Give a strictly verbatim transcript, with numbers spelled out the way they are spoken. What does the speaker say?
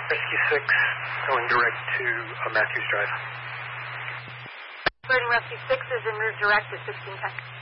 Rescue six, going direct to uh, Matthews Drive. Birding Rescue six is en route direct at sixteen ten.